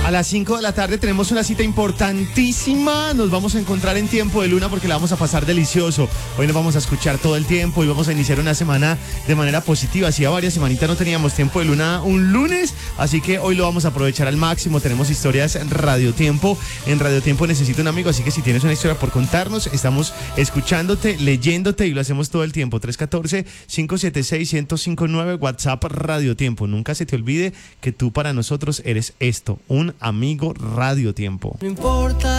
A las 5 de la tarde tenemos una cita importantísima. Nos vamos a encontrar en Tiempo de Luna porque la vamos a pasar delicioso. Hoy nos vamos a escuchar todo el tiempo y vamos a iniciar una semana de manera positiva. Hacía varias semanitas no teníamos Tiempo de Luna un lunes, así que hoy lo vamos a aprovechar al máximo. Tenemos historias en Radio Tiempo. En Radio Tiempo necesito un amigo, así que si tienes una historia por contarnos, estamos escuchándote, leyéndote y lo hacemos todo el tiempo. 314-576-1059, WhatsApp Radio Tiempo. Nunca se te olvide que tú para nosotros eres esto, un amigo Radio Tiempo. No importa.